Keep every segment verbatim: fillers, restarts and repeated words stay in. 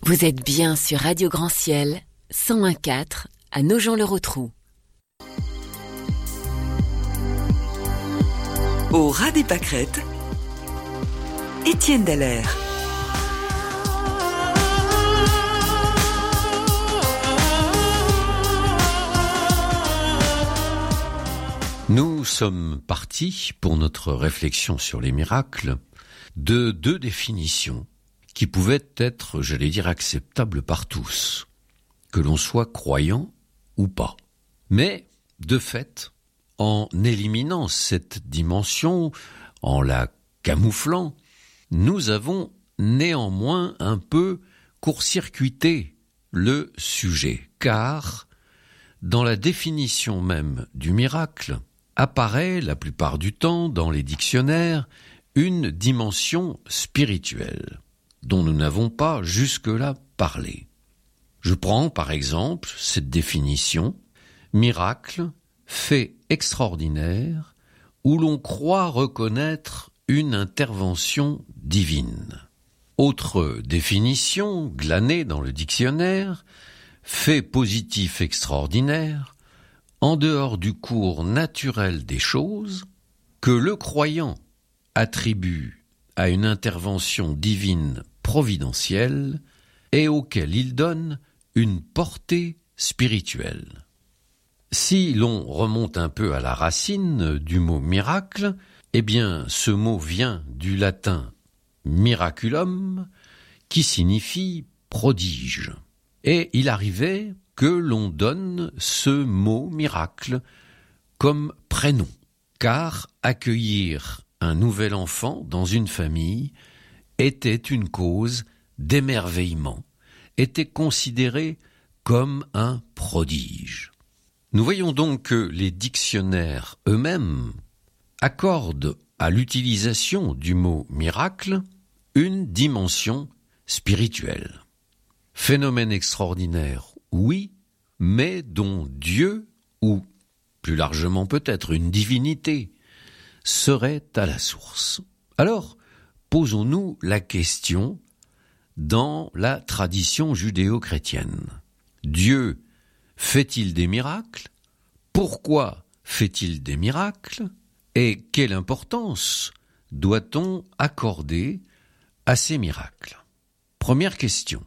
Vous êtes bien sur Radio Grand Ciel, cent un virgule quatre à Nogent-le-Rotrou. Au ras des pâquerettes, Étienne Dallaire. Nous sommes partis pour notre réflexion sur les miracles de deux définitions qui pouvaient être, j'allais dire, acceptables par tous, que l'on soit croyant ou pas. Mais, de fait, en éliminant cette dimension, en la camouflant, nous avons néanmoins un peu court-circuité le sujet, car dans la définition même du miracle, apparaît la plupart du temps dans les dictionnaires une dimension spirituelle dont nous n'avons pas jusque-là parlé. Je prends par exemple cette définition, miracle, fait extraordinaire, où l'on croit reconnaître une intervention divine. Autre définition glanée dans le dictionnaire, fait positif extraordinaire, en dehors du cours naturel des choses, que le croyant attribue à une intervention divine providentielle et auquel il donne une portée spirituelle. Si l'on remonte un peu à la racine du mot miracle, eh bien ce mot vient du latin miraculum, qui signifie prodige. Et il arrivait que l'on donne ce mot miracle comme prénom, car accueillir un nouvel enfant dans une famille était une cause d'émerveillement, était considéré comme un prodige. Nous voyons donc que les dictionnaires eux-mêmes accordent à l'utilisation du mot miracle une dimension spirituelle. Phénomène extraordinaire, oui, mais dont Dieu, ou plus largement peut-être une divinité, serait à la source. Alors, posons-nous la question dans la tradition judéo-chrétienne. Dieu fait-il des miracles ? Pourquoi fait-il des miracles ? Et quelle importance doit-on accorder à ces miracles ? Première question.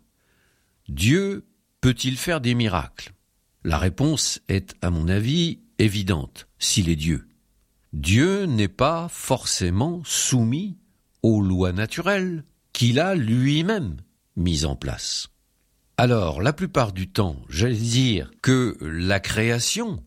Dieu peut-il faire des miracles ? La réponse est, à mon avis, évidente, s'il est Dieu. Dieu n'est pas forcément soumis aux lois naturelles qu'il a lui-même mises en place. Alors, la plupart du temps, j'allais dire que la création,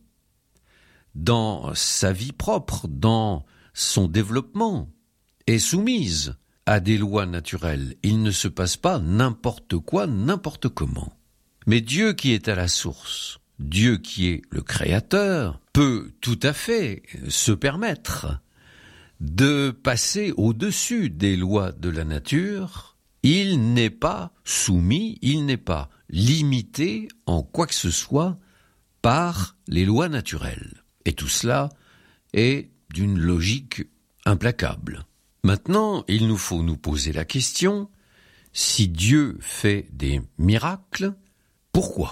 dans sa vie propre, dans son développement, est soumise à des lois naturelles. Il ne se passe pas n'importe quoi, n'importe comment. Mais Dieu qui est à la source, Dieu qui est le créateur, peut tout à fait se permettre de passer au-dessus des lois de la nature. Il n'est pas soumis, il n'est pas limité en quoi que ce soit par les lois naturelles. Et tout cela est d'une logique implacable. Maintenant, il nous faut nous poser la question, si Dieu fait des miracles, pourquoi ?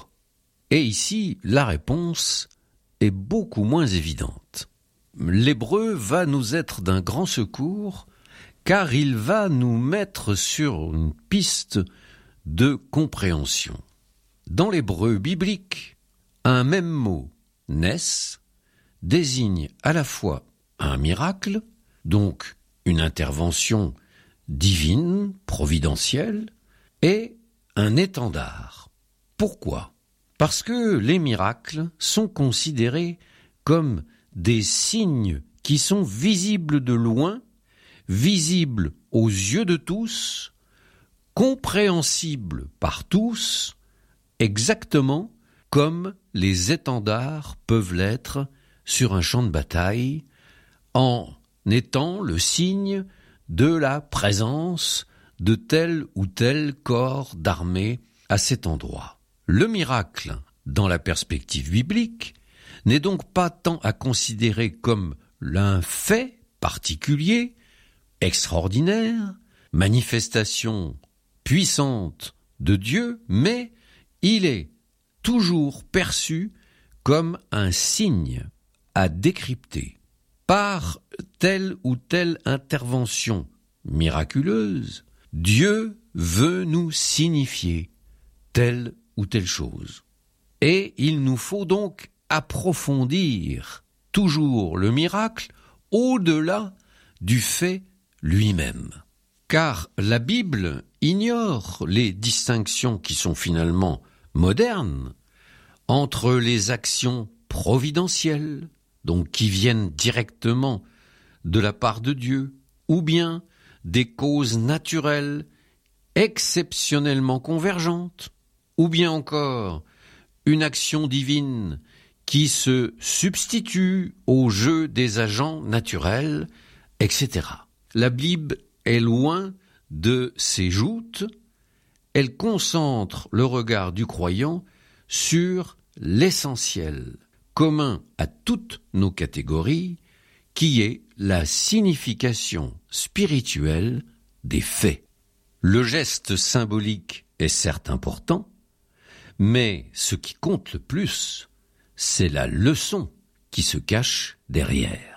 Et ici, la réponse est beaucoup moins évidente. L'hébreu va nous être d'un grand secours, car il va nous mettre sur une piste de compréhension. Dans l'hébreu biblique, un même mot, nes, désigne à la fois un miracle, donc une intervention divine, providentielle, et un étendard. Pourquoi ? Parce que les miracles sont considérés comme des signes qui sont visibles de loin, visibles aux yeux de tous, compréhensibles par tous, exactement comme les étendards peuvent l'être sur un champ de bataille, en étant le signe de la présence de tel ou tel corps d'armée à cet endroit. Le miracle, dans la perspective biblique, n'est donc pas tant à considérer comme un fait particulier, extraordinaire, manifestation puissante de Dieu, mais il est toujours perçu comme un signe à décrypter. Par telle ou telle intervention miraculeuse, Dieu veut nous signifier telle ou telle chose. Et il nous faut donc approfondir toujours le miracle au-delà du fait lui-même. Car la Bible ignore les distinctions qui sont finalement modernes entre les actions providentielles, donc qui viennent directement de la part de Dieu, ou bien des causes naturelles exceptionnellement convergentes, ou bien encore une action divine qui se substitue au jeu des agents naturels, et cetera. La Bible est loin de ces joutes, elle concentre le regard du croyant sur l'essentiel, commun à toutes nos catégories, qui est la signification spirituelle des faits. Le geste symbolique est certes important, mais ce qui compte le plus, c'est la leçon qui se cache derrière.